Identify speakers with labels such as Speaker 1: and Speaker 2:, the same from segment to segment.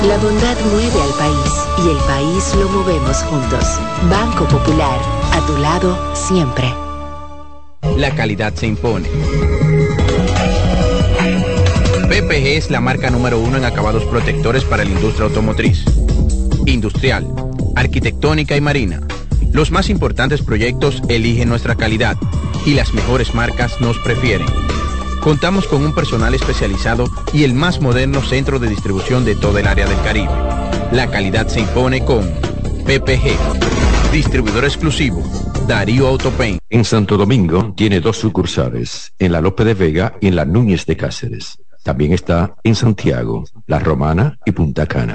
Speaker 1: La bondad mueve al país y el país lo movemos juntos. Banco Popular, a tu lado siempre.
Speaker 2: La calidad se impone. PPG es la marca número 1 en acabados protectores para la industria automotriz, industrial, arquitectónica y marina. Los más importantes proyectos eligen nuestra calidad y las mejores marcas nos prefieren. Contamos con un personal especializado y el más moderno centro de distribución de toda el área del Caribe. La calidad se impone con PPG. Distribuidor exclusivo, Darío Autopaint.
Speaker 3: En Santo Domingo tiene 2 sucursales, en la Lope de Vega y en la Núñez de Cáceres. También está en Santiago, La Romana y Punta Cana.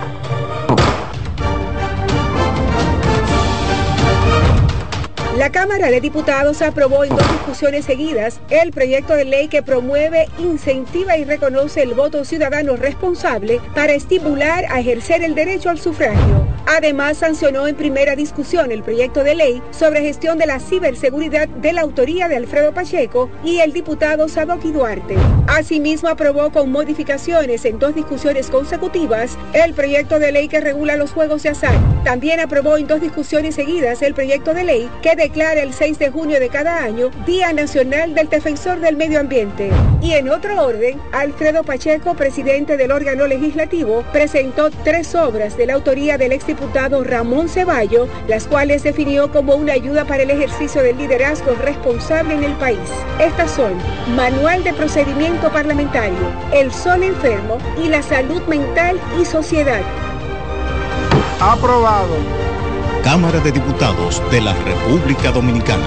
Speaker 4: La Cámara de Diputados aprobó en 2 discusiones seguidas el proyecto de ley que promueve, incentiva y reconoce el voto ciudadano responsable para estimular a ejercer el derecho al sufragio. Además, sancionó en primera discusión el proyecto de ley sobre gestión de la ciberseguridad de la autoría de Alfredo Pacheco y el diputado Sadoki Duarte. Asimismo, aprobó con modificaciones en 2 discusiones consecutivas el proyecto de ley que regula los juegos de azar. También aprobó en 2 discusiones seguidas el proyecto de ley que declara el 6 de junio de cada año Día Nacional del Defensor del Medio Ambiente. Y en otro orden, Alfredo Pacheco, presidente del órgano legislativo, presentó 3 obras de la autoría del exdiputado Ramón Ceballo, las cuales definió como una ayuda para el ejercicio del liderazgo responsable en el país. Estas son Manual de Procedimiento Parlamentario, El Sol Enfermo y la Salud Mental y Sociedad.
Speaker 5: Aprobado.
Speaker 6: Cámara de Diputados de la República Dominicana.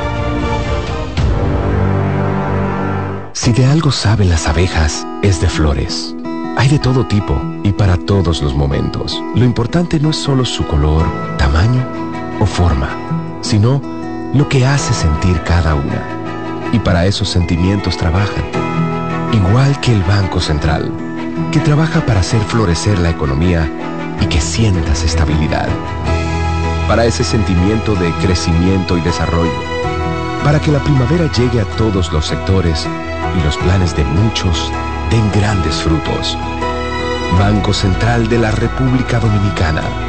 Speaker 7: Si de algo saben las abejas, es de flores. Hay de todo tipo y para todos los momentos. Lo importante no es solo su color, tamaño o forma, sino lo que hace sentir cada una. Y para esos sentimientos trabajan. Igual que el Banco Central, que trabaja para hacer florecer la economía y que sientas estabilidad. Para ese sentimiento de crecimiento y desarrollo, para que la primavera llegue a todos los sectores y los planes de muchos den grandes frutos. Banco Central de la República Dominicana.